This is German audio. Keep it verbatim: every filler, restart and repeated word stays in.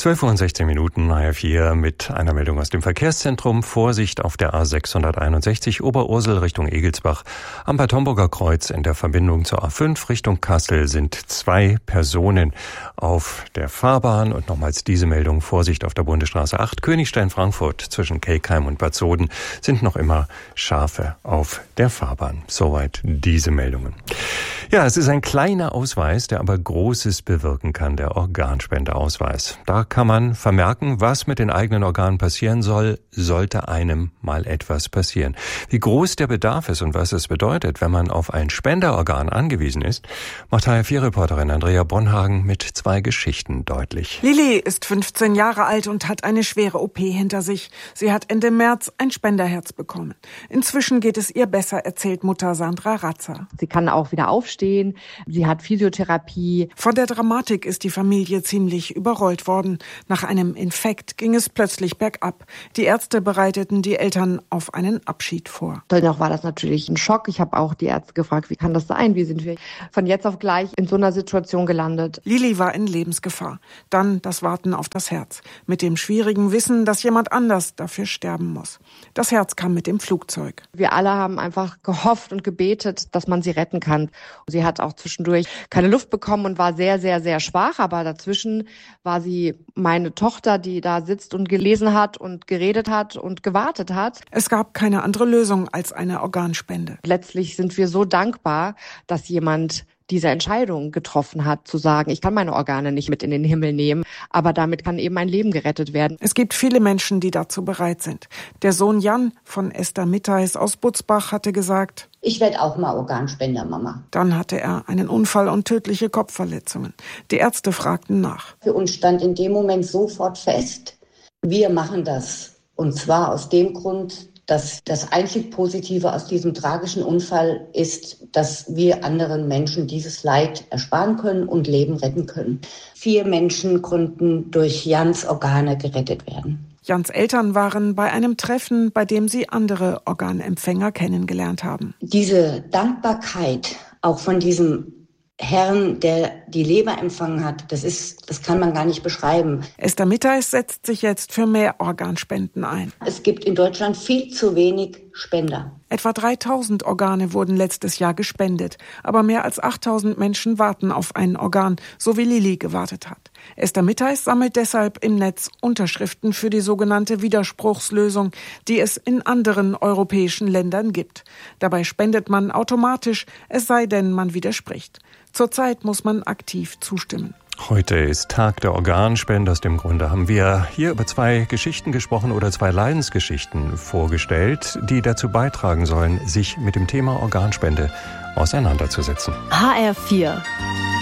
zwölf Uhr und sechzehn Minuten, H R vier mit einer Meldung aus dem Verkehrszentrum. Vorsicht auf der A sechshunderteinundsechzig Oberursel Richtung Egelsbach. Am Bad Homburger Kreuz in der Verbindung zur A fünf Richtung Kassel sind zwei Personen auf der Fahrbahn. Und nochmals diese Meldung, Vorsicht auf der Bundesstraße acht, Königstein-Frankfurt zwischen Kelkheim und Bad Soden sind noch immer Schafe auf der Fahrbahn. Soweit diese Meldungen. Ja, es ist ein kleiner Ausweis, der aber Großes bewirken kann, der Organspendeausweis. Da kann man vermerken, was mit den eigenen Organen passieren soll, sollte einem mal etwas passieren. Wie groß der Bedarf ist und was es bedeutet, wenn man auf ein Spenderorgan angewiesen ist, macht H R vier Reporterin Andrea Bonhagen mit zwei Geschichten deutlich. Lili ist fünfzehn Jahre alt und hat eine schwere O P hinter sich. Sie hat Ende März ein Spenderherz bekommen. Inzwischen geht es ihr besser, erzählt Mutter Sandra Ratzer. Sie kann auch wieder aufstehen. Sie hat Physiotherapie. Von der Dramatik ist die Familie ziemlich überrollt worden. Nach einem Infekt ging es plötzlich bergab. Die Ärzte bereiteten die Eltern auf einen Abschied vor. Dennoch war das natürlich ein Schock. Ich habe auch die Ärzte gefragt, wie kann das sein? Wie sind wir von jetzt auf gleich in so einer Situation gelandet? Lili war in Lebensgefahr. Dann das Warten auf das Herz. Mit dem schwierigen Wissen, dass jemand anders dafür sterben muss. Das Herz kam mit dem Flugzeug. Wir alle haben einfach gehofft und gebetet, dass man sie retten kann. Sie hat auch zwischendurch keine Luft bekommen und war sehr, sehr, sehr schwach. Aber dazwischen war sie meine Tochter, die da sitzt und gelesen hat und geredet hat und gewartet hat. Es gab keine andere Lösung als eine Organspende. Letztlich sind wir so dankbar, dass jemand diese Entscheidung getroffen hat, zu sagen, ich kann meine Organe nicht mit in den Himmel nehmen, aber damit kann eben ein Leben gerettet werden. Es gibt viele Menschen, die dazu bereit sind. Der Sohn Jan von Esther Mitteis aus Butzbach hatte gesagt: Ich werde auch mal Organspender, Mama. Dann hatte er einen Unfall und tödliche Kopfverletzungen. Die Ärzte fragten nach. Für uns stand in dem Moment sofort fest, wir machen das. Und zwar aus dem Grund, dass das einzig Positive aus diesem tragischen Unfall ist, dass wir anderen Menschen dieses Leid ersparen können und Leben retten können. Vier Menschen konnten durch Jans Organe gerettet werden. Jans Eltern waren bei einem Treffen, bei dem sie andere Organempfänger kennengelernt haben. Diese Dankbarkeit auch von diesem Herrn, der die Leber empfangen hat, das ist, das kann man gar nicht beschreiben. Esther Mitteis setzt sich jetzt für mehr Organspenden ein. Es gibt in Deutschland viel zu wenig Spender. Etwa dreitausend Organe wurden letztes Jahr gespendet, aber mehr als achttausend Menschen warten auf ein Organ, so wie Lili gewartet hat. Esther Mitteis sammelt deshalb im Netz Unterschriften für die sogenannte Widerspruchslösung, die es in anderen europäischen Ländern gibt. Dabei spendet man automatisch, es sei denn, man widerspricht. Zurzeit muss man aktiv zustimmen. Heute ist Tag der Organspende. Aus dem Grunde haben wir hier über zwei Geschichten gesprochen oder zwei Leidensgeschichten vorgestellt, die dazu beitragen sollen, sich mit dem Thema Organspende auseinanderzusetzen. H R vier